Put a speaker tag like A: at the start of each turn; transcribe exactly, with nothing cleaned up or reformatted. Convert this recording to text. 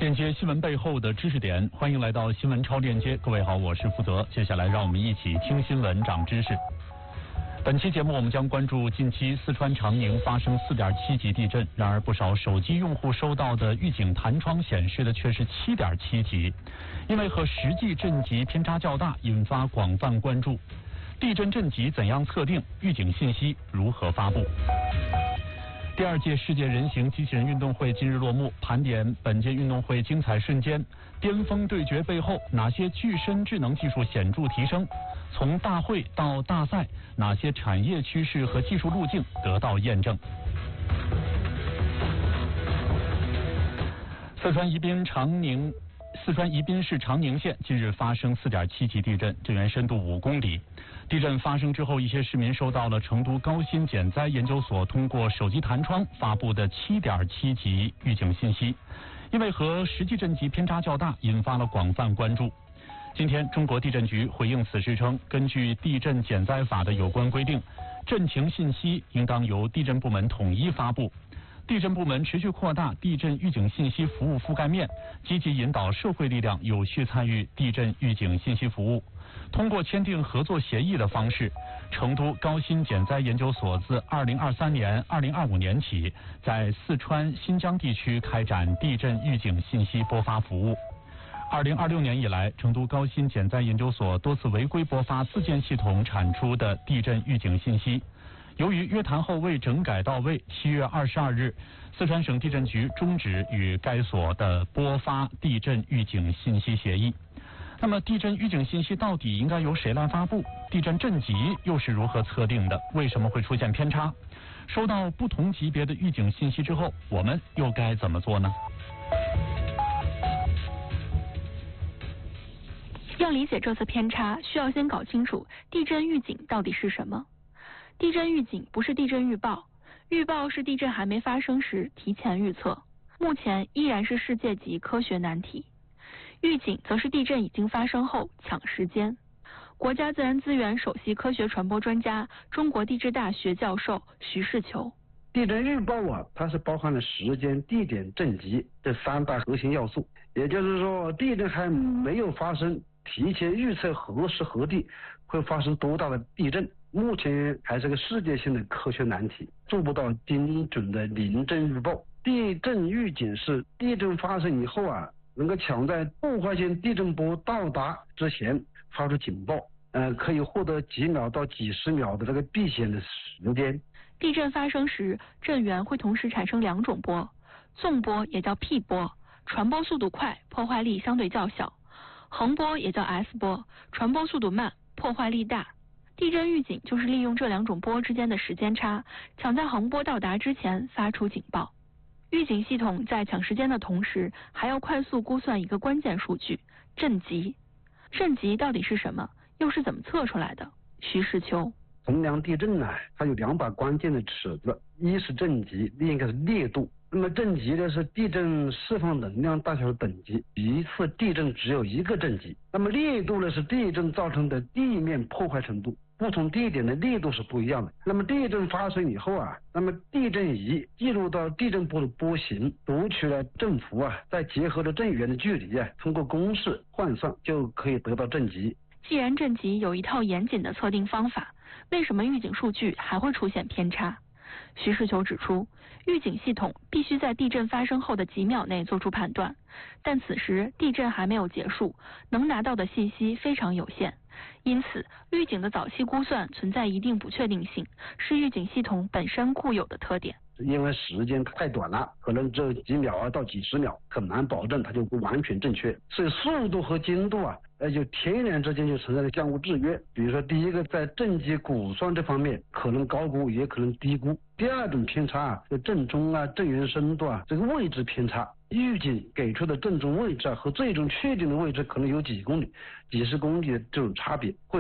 A: 链接新闻背后的知识点，欢迎来到新闻超链接。各位好，我是福泽。接下来让我们一起听新闻长知识。本期节目我们将关注近期四川长宁发生 四点七 级地震，然而不少手机用户收到的预警弹窗显示的却是 七点七 级，因为和实际震级偏差较大，引发广泛关注。地震震级怎样测定？预警信息如何发布？第二届世界人形机器人运动会今日落幕，盘点本届运动会精彩瞬间，巅峰对决背后哪些具身智能技术显著提升？从大会到大赛，哪些产业趋势和技术路径得到验证？四川宜宾长宁。四川宜宾市长宁县近日发生 四点七 级地震，震源深度五公里。地震发生之后，一些市民收到了成都高新减灾研究所通过手机弹窗发布的 七点七 级预警信息，因为和实际震级偏差较大，引发了广泛关注。今天，中国地震局回应此事称，根据地震减灾法的有关规定，震情信息应当由地震部门统一发布。地震部门持续扩大地震预警信息服务覆盖面，积极引导社会力量有序参与地震预警信息服务。通过签订合作协议的方式，成都高新减灾研究所自二零二三年、二零二五年起，在四川、新疆地区开展地震预警信息播发服务。二零二六年以来，成都高新减灾研究所多次违规播发自建系统产出的地震预警信息。由于约谈后未整改到位，七月二十二日，四川省地震局终止与该所的播发地震预警信息协议。那么，地震预警信息到底应该由谁来发布？地震震级又是如何测定的？为什么会出现偏差？收到不同级别的预警信息之后，我们又该怎么做呢？
B: 要理解这次偏差，需要先搞清楚地震预警到底是什么。地震预警不是地震预报，预报是地震还没发生时提前预测，目前依然是世界级科学难题。预警则是地震已经发生后抢时间。国家自然资源首席科学传播专家、中国地质大学教授徐世球。
C: 地震预报啊，它是包含了时间、地点、震级这三大核心要素。也就是说，地震还没有发生，提前预测何时何地会发生多大的地震，目前还是个世界性的科学难题，做不到精准的临震预报。地震预警是地震发生以后啊，能够抢在破坏性地震波到达之前发出警报，呃，可以获得几秒到几十秒的这个避险的时间。
B: 地震发生时，震源会同时产生两种波，纵波也叫 P 波，传播速度快，破坏力相对较小；横波也叫 S 波，传播速度慢，破坏力大。地震预警就是利用这两种波之间的时间差，抢在横波到达之前发出警报。预警系统在抢时间的同时，还要快速估算一个关键数据——震级。震级到底是什么？又是怎么测出来的？徐世秋。
C: 衡量地震呢，它有两把关键的尺子，一是震级，另一个是烈度。那么震级呢是地震释放能量大小的等级，一次地震只有一个震级。那么烈度呢是地震造成的地面破坏程度，不同地点的烈度是不一样的。那么地震发生以后啊，那么地震仪记录到地震波的波形，读取了振幅啊，再结合了震源的距离啊，通过公式换算就可以得到震级。
B: 既然震级有一套严谨的测定方法，为什么预警数据还会出现偏差？徐世球指出，预警系统必须在地震发生后的几秒内做出判断，但此时地震还没有结束，能拿到的信息非常有限，因此预警的早期估算存在一定不确定性，是预警系统本身固有的特点。
C: 因为时间太短了，可能只有几秒啊到几十秒，很难保证它就不完全正确。所以速度和精度啊，呃，就天然之间就存在着相互制约。比如说，第一个在震级估算这方面可能高估，也可能低估。第二种偏差啊，就震中啊、震源深度啊，这个位置偏差，预警给出的震中位置啊和最终确定的位置可能有几公里、几十公里的这种差别。